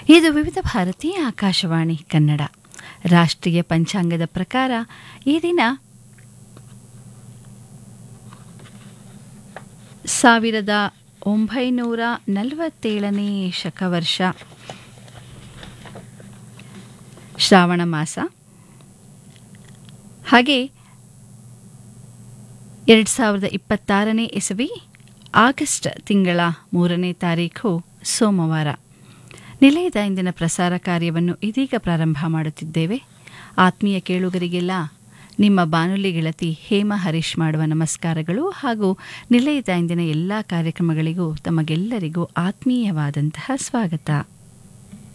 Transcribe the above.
ಇದು ವಿವಿಧ ಭಾರತಿ ಆಕಾಶವಾಣಿ ಕನ್ನಡ. ರಾಷ್ಟ್ರೀಯ ಪಂಚಾಂಗದ ಪ್ರಕಾರ ಈ ದಿನ 1947ನೇ ಶಕವರ್ಷ ಶ್ರಾವಣ ಮಾಸ, ಹಾಗೆ 2026ನೇ ಇಸವಿ ಆಗಸ್ಟ್ ತಿಂಗಳ 3ನೇ ತಾರೀಖು ಸೋಮವಾರ. ನಿಲಯದ ಇಂದಿನ ಪ್ರಸಾರ ಕಾರ್ಯವನ್ನು ಇದೀಗ ಪ್ರಾರಂಭ ಮಾಡುತ್ತಿದ್ದೇವೆ. ಆತ್ಮೀಯ ಕೇಳುಗರಿಗೆಲ್ಲ ನಿಮ್ಮ ಬಾನುಲಿ ಗೆಳತಿ ಹೇಮಾ ಹರೀಶ್ ಮಾಡುವ ನಮಸ್ಕಾರಗಳು ಹಾಗೂ ನಿಲಯದ ಇಂದಿನ ಎಲ್ಲ ಕಾರ್ಯಕ್ರಮಗಳಿಗೂ ತಮಗೆಲ್ಲರಿಗೂ ಆತ್ಮೀಯವಾದಂತಹ ಸ್ವಾಗತ.